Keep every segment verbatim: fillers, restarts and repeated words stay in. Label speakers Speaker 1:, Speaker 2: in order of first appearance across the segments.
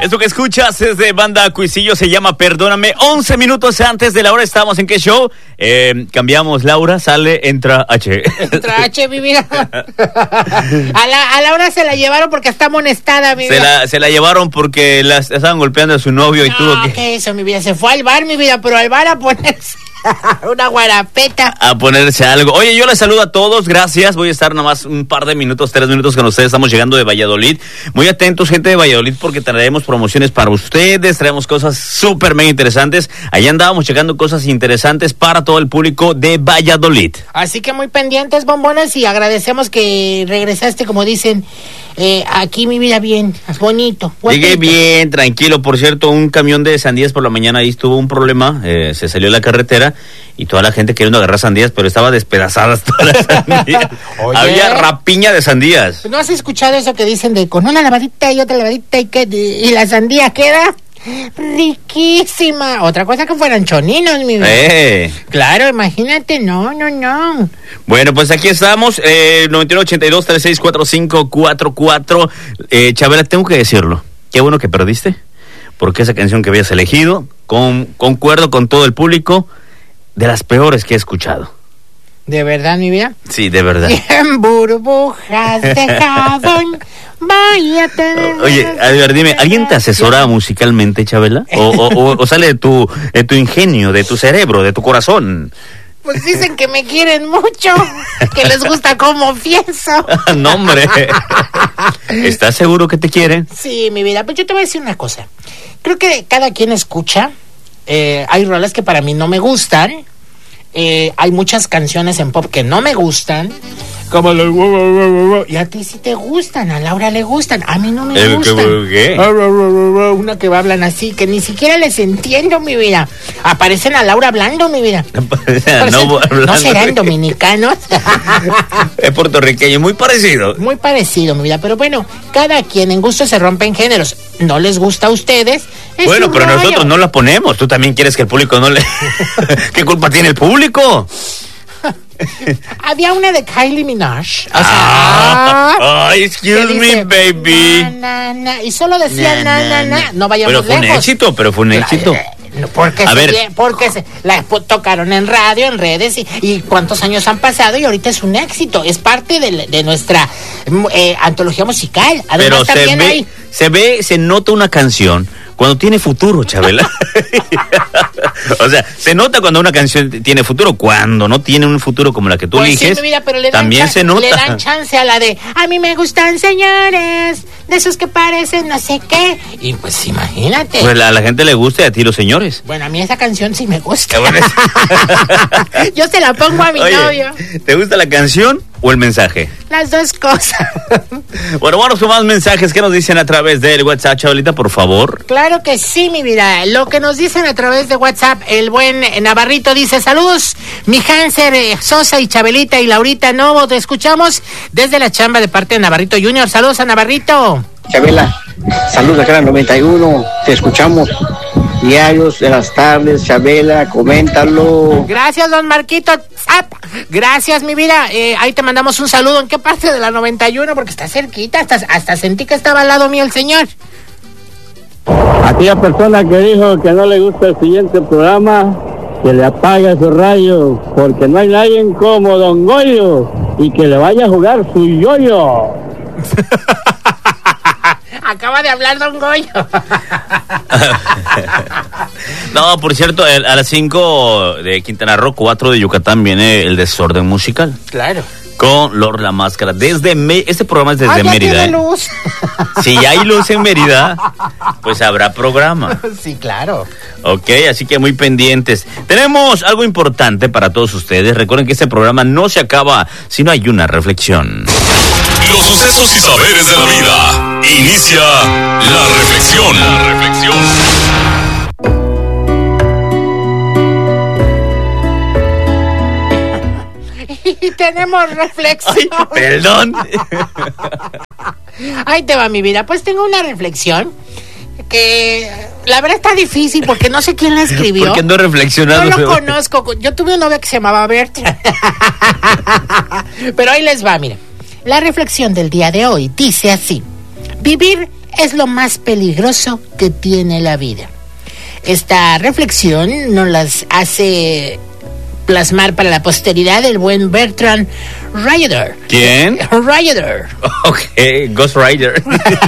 Speaker 1: Esto que escuchas es de Banda Cuisillo, se llama Perdóname. once minutos antes de la hora estamos en ¿Qué show? Eh, cambiamos, Laura, sale, entra H.
Speaker 2: Entra H, mi vida. A la, a Laura se la llevaron porque está amonestada, mi
Speaker 1: se
Speaker 2: vida.
Speaker 1: La, se la llevaron porque la estaban golpeando a su novio y
Speaker 2: no,
Speaker 1: tuvo que...
Speaker 2: ¿qué eso, mi vida? Se fue al bar, mi vida, pero al bar a ponerse una guarapeta.
Speaker 1: A ponerse algo. Oye, yo les saludo a todos, gracias. Voy a estar nomás un par de minutos, tres minutos con ustedes. Estamos llegando de Valladolid. Muy atentos, gente de Valladolid, porque traeremos promociones para ustedes. Traemos cosas súper mega interesantes. Allá andábamos checando cosas interesantes para todo el público de Valladolid.
Speaker 2: Así que muy pendientes, bombones, y agradecemos que regresaste, como dicen, eh, aquí, mi vida, bien, bonito. Guapito.
Speaker 1: Llegué bien, tranquilo. Por cierto, un camión de sandías por la mañana ahí tuvo un problema. Eh, se salió a la carretera y toda la gente queriendo agarrar sandías, pero estaba despedazadas todas las sandías. Había rapiña de sandías.
Speaker 2: ¿No has escuchado eso que dicen de con una lavadita y otra lavadita y que y la sandía queda riquísima? Otra cosa que fueran choninos, mi vida.
Speaker 1: Eh.
Speaker 2: Claro, imagínate, no, no, no.
Speaker 1: Bueno, pues aquí estamos, eh, noventa y uno ochenta y dos, treinta y seis cuarenta y cinco cuarenta y cuatro. Eh, Chabela, tengo que decirlo. Qué bueno que perdiste, porque esa canción que habías elegido, con, concuerdo con todo el público, de las peores que he escuchado.
Speaker 2: ¿De verdad, mi vida?
Speaker 1: Sí, de verdad.
Speaker 2: Y en burbujas dejado, vaya a tener...
Speaker 1: Oye, a ver, dime, ¿alguien te asesora musicalmente, Chabela? ¿O, o, o sale de tu, de tu ingenio, de tu cerebro, de tu corazón?
Speaker 2: Pues dicen que me quieren mucho, que les gusta cómo pienso.
Speaker 1: No, hombre. ¿Estás seguro que te quieren?
Speaker 2: Sí, mi vida, pues yo te voy a decir una cosa. Creo que cada quien escucha. Eh, hay rolas que para mí no me gustan. Eh, hay muchas canciones en pop que no me gustan. Como los... Y a ti sí te gustan, a Laura le gustan, a mí no me
Speaker 1: ¿El
Speaker 2: gustan.
Speaker 1: qué?
Speaker 2: Una que hablan así, que ni siquiera les entiendo, mi vida. Aparecen a Laura hablando, mi vida.
Speaker 1: Aparecen, no,
Speaker 2: ¿No serán dominicanos?
Speaker 1: Es puertorriqueño, muy parecido.
Speaker 2: Muy parecido, mi vida. Pero bueno, cada quien en gusto se rompen géneros. ¿No les gusta a ustedes? Es
Speaker 1: bueno, pero
Speaker 2: rollo.
Speaker 1: Nosotros no la ponemos. Tú también quieres que el público no le... ¿Qué culpa tiene el público?
Speaker 2: Había una de Kylie Minaj. O sea,
Speaker 1: ah, oh, excuse
Speaker 2: dice,
Speaker 1: me, baby.
Speaker 2: Na, na, na, y solo decía na, na, na. na. No vayamos
Speaker 1: lejos. Pero fue
Speaker 2: lejos.
Speaker 1: un éxito, pero fue un éxito.
Speaker 2: Porque,
Speaker 1: a
Speaker 2: se,
Speaker 1: ver.
Speaker 2: porque se, la tocaron en radio, en redes, y, y cuántos años han pasado y ahorita es un éxito. Es parte de, de nuestra eh, antología musical. Además,
Speaker 1: pero
Speaker 2: también
Speaker 1: se ve,
Speaker 2: hay...
Speaker 1: se ve, se nota una canción cuando tiene futuro, Chabela. O sea, se nota cuando una canción tiene futuro, cuando no tiene un futuro como la que tú
Speaker 2: pues
Speaker 1: eliges,
Speaker 2: sí, mi vida, pero le dan
Speaker 1: también
Speaker 2: cha-
Speaker 1: se nota.
Speaker 2: Le dan chance a la de, a mí me gustan señores, de esos que parecen no sé qué. Y pues imagínate.
Speaker 1: Pues a la gente le gusta y a ti los señores.
Speaker 2: Bueno, a mí esa canción sí me gusta. Yo se la pongo a mi
Speaker 1: Oye,
Speaker 2: novio.
Speaker 1: ¿te gusta la canción o el mensaje?
Speaker 2: Las dos cosas.
Speaker 1: Bueno, vamos con más mensajes que nos dicen a través del WhatsApp, Chabelita, por favor.
Speaker 2: Claro que sí, mi vida. Lo que nos dicen a través de WhatsApp, el buen Navarrito dice, saludos, mi Hanser, eh, Sosa y Chabelita y Laurita Novo, te escuchamos desde la chamba de parte de Navarrito Junior. Saludos a Navarrito.
Speaker 3: Chabela, saludos acá en el noventa y uno, te escuchamos diarios de las tardes, Chabela, coméntalo.
Speaker 2: Gracias, don Marquito. Zap. Gracias, mi vida. Eh, ahí te mandamos un saludo. ¿En qué parte de la noventa y uno? Porque está cerquita, hasta, hasta sentí que estaba al lado mío el señor.
Speaker 4: Aquella persona que dijo que no le gusta el siguiente programa, que le apague su radio, porque no hay nadie como Don Goyo, y que le vaya a jugar su yoyo.
Speaker 2: Acaba de hablar don Goyo.
Speaker 1: No, por cierto, el, a las cinco de Quintana Roo, cuatro de Yucatán, viene el desorden musical.
Speaker 2: Claro.
Speaker 1: Con Lord La Máscara. Desde Me- este programa es desde
Speaker 2: ah, ya
Speaker 1: Mérida.
Speaker 2: Tiene
Speaker 1: ¿eh?
Speaker 2: luz.
Speaker 1: Si hay luz en Mérida, pues habrá programa.
Speaker 2: Sí, claro.
Speaker 1: Ok, así que muy pendientes. Tenemos algo importante para todos ustedes. Recuerden que este programa no se acaba si no hay una reflexión.
Speaker 5: Los sucesos y saberes de la vida. Inicia la reflexión. La reflexión.
Speaker 2: Y tenemos reflexión.
Speaker 1: Ay, perdón.
Speaker 2: Ahí te va, mi vida. Pues tengo una reflexión que la verdad está difícil porque no sé quién la escribió.
Speaker 1: ¿Por qué ando reflexionando?
Speaker 2: No lo conozco. Yo tuve una novia que se llamaba Berta. Pero ahí les va, mira. La reflexión del día de hoy dice así: vivir es lo más peligroso que tiene la vida. Esta reflexión nos las hace plasmar para la posteridad el buen Bertrand Rydell.
Speaker 1: ¿Quién?
Speaker 2: Rydell.
Speaker 1: Ok, Ghost Rider.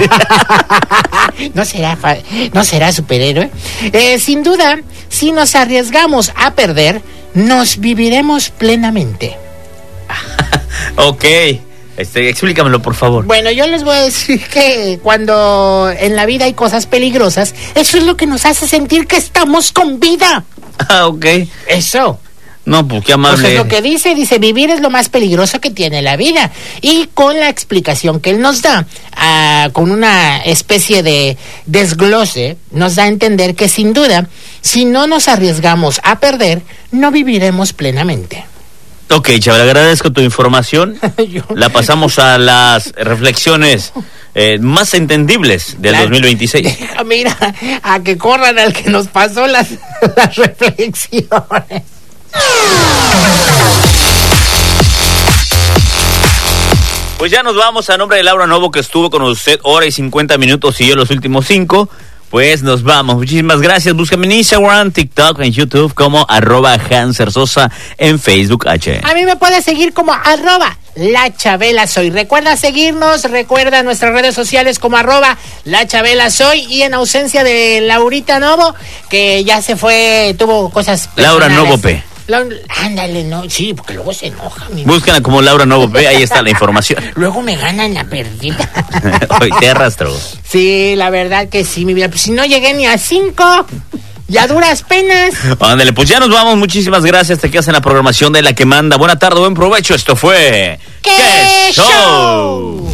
Speaker 2: No será, fa- no será superhéroe. Eh, sin duda, si nos arriesgamos a perder, nos viviremos plenamente.
Speaker 1: Ok, este, explícamelo, por favor.
Speaker 2: Bueno, yo les voy a decir que cuando en la vida hay cosas peligrosas, eso es lo que nos hace sentir que estamos con vida.
Speaker 1: Ah, ok.
Speaker 2: Eso.
Speaker 1: No, pues qué
Speaker 2: Pues
Speaker 1: amable.
Speaker 2: es lo que dice, dice, vivir es lo más peligroso que tiene la vida. Y con la explicación que él nos da, ah, con una especie de desglose, nos da a entender que sin duda, si no nos arriesgamos a perder, no viviremos plenamente.
Speaker 1: Ok, chaval, agradezco tu información.
Speaker 2: Yo-
Speaker 1: La pasamos a las reflexiones eh, más entendibles del
Speaker 2: La-
Speaker 1: dos mil veintiséis.
Speaker 2: Deja, mira, a que corran al que nos pasó las, las reflexiones.
Speaker 1: Pues ya nos vamos. A nombre de Laura Novo, que estuvo con usted hora y cincuenta minutos y yo los últimos cinco. Pues nos vamos. Muchísimas gracias. Búscame en Instagram, TikTok, en YouTube como arroba Hanser Sosa, en Facebook H.
Speaker 2: A mí me puedes seguir como arroba La Chabela Soy. Recuerda seguirnos, recuerda nuestras redes sociales como arroba La Chabela Soy. Y en ausencia de Laurita Novo, que ya se fue, tuvo cosas
Speaker 1: Laura
Speaker 2: personales.
Speaker 1: Novo P.
Speaker 2: La- ándale, no, sí, porque luego se enoja. Mi...
Speaker 1: Búscala como Laura Novo P, ahí está la información.
Speaker 2: Luego me ganan la perdida.
Speaker 1: Hoy te arrastró.
Speaker 2: Sí, la verdad que sí, mi vida. Pues si no llegué ni a cinco, ya duras penas.
Speaker 1: Ándale, pues ya nos vamos. Muchísimas gracias. Te quedas en la programación de La Que Manda. Buena tarde, buen provecho. Esto fue...
Speaker 2: ¡Qué show!